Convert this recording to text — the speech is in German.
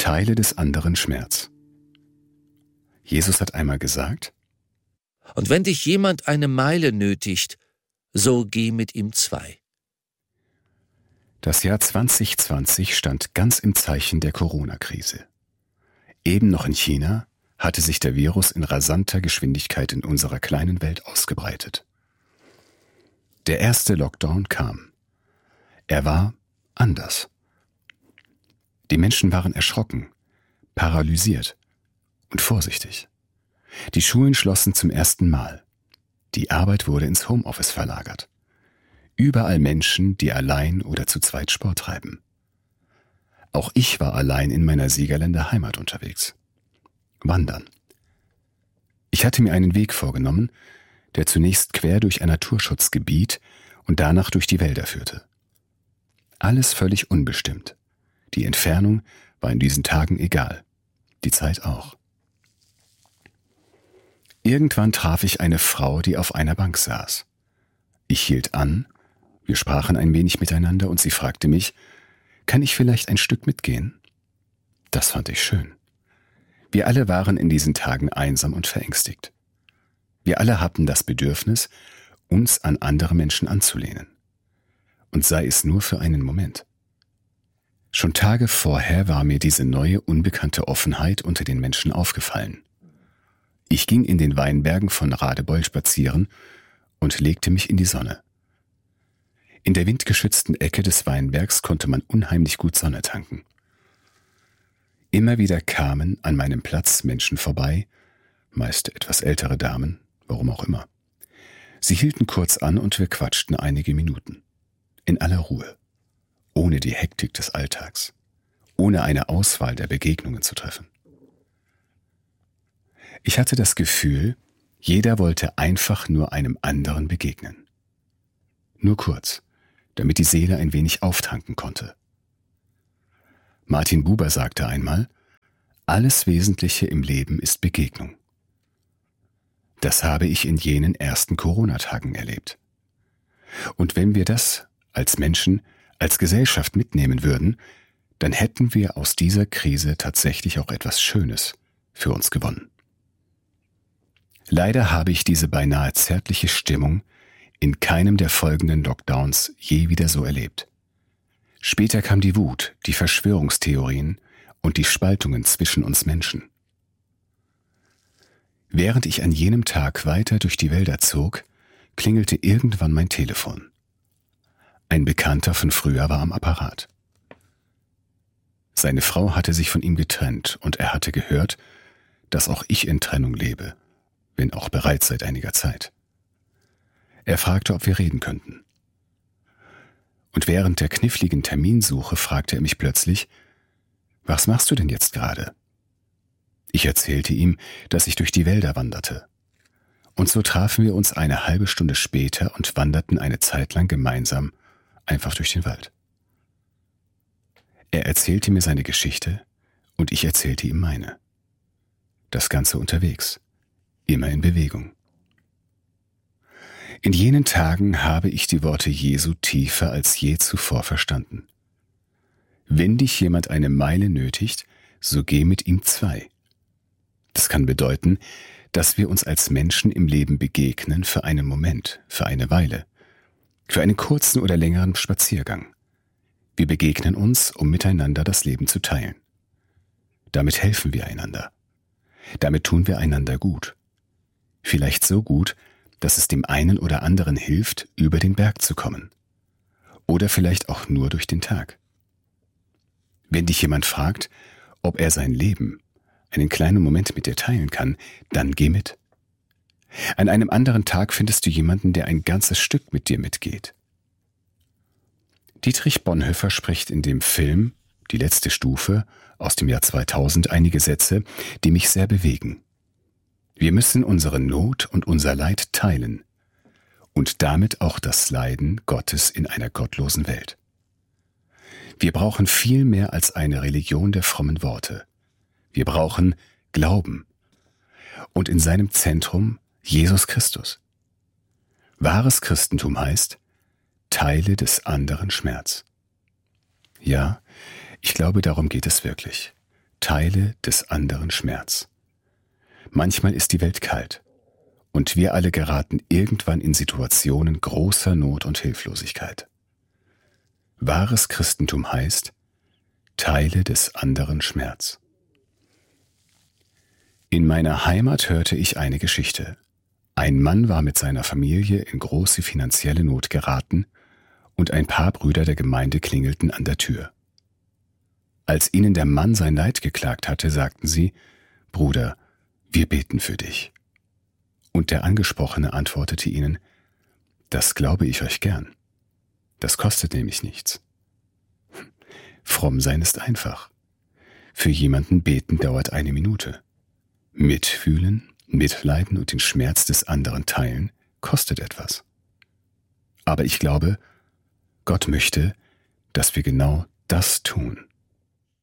Teile des anderen Schmerz. Jesus hat einmal gesagt: Und wenn dich jemand eine Meile nötigt, so geh mit ihm 2. Das Jahr 2020 stand ganz im Zeichen der Corona-Krise. Eben noch in China hatte sich der Virus in rasanter Geschwindigkeit in unserer kleinen Welt ausgebreitet. Der erste Lockdown kam. Er war anders. Die Menschen waren erschrocken, paralysiert und vorsichtig. Die Schulen schlossen zum ersten Mal. Die Arbeit wurde ins Homeoffice verlagert. Überall Menschen, die allein oder zu zweit Sport treiben. Auch ich war allein in meiner Siegerländer Heimat unterwegs. Wandern. Ich hatte mir einen Weg vorgenommen, der zunächst quer durch ein Naturschutzgebiet und danach durch die Wälder führte. Alles völlig unbestimmt. Die Entfernung war in diesen Tagen egal. Die Zeit auch. Irgendwann traf ich eine Frau, die auf einer Bank saß. Ich hielt an, wir sprachen ein wenig miteinander und sie fragte mich: Kann ich vielleicht ein Stück mitgehen? Das fand ich schön. Wir alle waren in diesen Tagen einsam und verängstigt. Wir alle hatten das Bedürfnis, uns an andere Menschen anzulehnen. Und sei es nur für einen Moment. Schon Tage vorher war mir diese neue, unbekannte Offenheit unter den Menschen aufgefallen. Ich ging in den Weinbergen von Radebeul spazieren und legte mich in die Sonne. In der windgeschützten Ecke des Weinbergs konnte man unheimlich gut Sonne tanken. Immer wieder kamen an meinem Platz Menschen vorbei, meist etwas ältere Damen, warum auch immer. Sie hielten kurz an und wir quatschten einige Minuten. In aller Ruhe, ohne die Hektik des Alltags, ohne eine Auswahl der Begegnungen zu treffen. Ich hatte das Gefühl, jeder wollte einfach nur einem anderen begegnen. Nur kurz, damit die Seele ein wenig auftanken konnte. Martin Buber sagte einmal: Alles Wesentliche im Leben ist Begegnung. Das habe ich in jenen ersten Corona-Tagen erlebt. Und wenn wir das als Menschen, als Gesellschaft mitnehmen würden, dann hätten wir aus dieser Krise tatsächlich auch etwas Schönes für uns gewonnen. Leider habe ich diese beinahe zärtliche Stimmung in keinem der folgenden Lockdowns je wieder so erlebt. Später kam die Wut, die Verschwörungstheorien und die Spaltungen zwischen uns Menschen. Während ich an jenem Tag weiter durch die Wälder zog, klingelte irgendwann mein Telefon. Ein Bekannter von früher war am Apparat. Seine Frau hatte sich von ihm getrennt und er hatte gehört, dass auch ich in Trennung lebe, wenn auch bereits seit einiger Zeit. Er fragte, ob wir reden könnten. Und während der kniffligen Terminsuche fragte er mich plötzlich: Was machst du denn jetzt gerade? Ich erzählte ihm, dass ich durch die Wälder wanderte. Und so trafen wir uns eine halbe Stunde später und wanderten eine Zeit lang gemeinsam einfach durch den Wald. Er erzählte mir seine Geschichte und ich erzählte ihm meine. Das Ganze unterwegs, immer in Bewegung. In jenen Tagen habe ich die Worte Jesu tiefer als je zuvor verstanden. Wenn dich jemand eine Meile nötigt, so geh mit ihm 2. Das kann bedeuten, dass wir uns als Menschen im Leben begegnen für einen Moment, für eine Weile, für einen kurzen oder längeren Spaziergang. Wir begegnen uns, um miteinander das Leben zu teilen. Damit helfen wir einander. Damit tun wir einander gut. Vielleicht so gut, dass es dem einen oder anderen hilft, über den Berg zu kommen. Oder vielleicht auch nur durch den Tag. Wenn dich jemand fragt, ob er sein Leben, einen kleinen Moment mit dir teilen kann, dann geh mit. An einem anderen Tag findest du jemanden, der ein ganzes Stück mit dir mitgeht. Dietrich Bonhoeffer spricht in dem Film Die letzte Stufe aus dem Jahr 2000 einige Sätze, die mich sehr bewegen. Wir müssen unsere Not und unser Leid teilen und damit auch das Leiden Gottes in einer gottlosen Welt. Wir brauchen viel mehr als eine Religion der frommen Worte. Wir brauchen Glauben und in seinem Zentrum Jesus Christus. Wahres Christentum heißt, teile des anderen Schmerz. Ja, ich glaube, darum geht es wirklich. Teile des anderen Schmerz. Manchmal ist die Welt kalt und wir alle geraten irgendwann in Situationen großer Not und Hilflosigkeit. Wahres Christentum heißt, Teile des anderen Schmerz. In meiner Heimat hörte ich eine Geschichte. Ein Mann war mit seiner Familie in große finanzielle Not geraten und ein paar Brüder der Gemeinde klingelten an der Tür. Als ihnen der Mann sein Leid geklagt hatte, sagten sie: Bruder, wir beten für dich. Und der Angesprochene antwortete ihnen: Das glaube ich euch gern. Das kostet nämlich nichts. Fromm sein ist einfach. Für jemanden beten dauert 1 Minute. Mitfühlen, mitleiden und den Schmerz des anderen teilen kostet etwas. Aber ich glaube, Gott möchte, dass wir genau das tun.